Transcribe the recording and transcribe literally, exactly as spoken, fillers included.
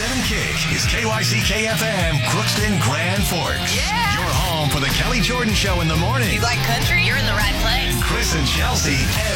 seven Kick is K Y C K F M, Crookston, Grand Forks. Yeah. Your home for the Kelly Jordan Show in the morning. You like country? You're in the right place. Chris and Chelsea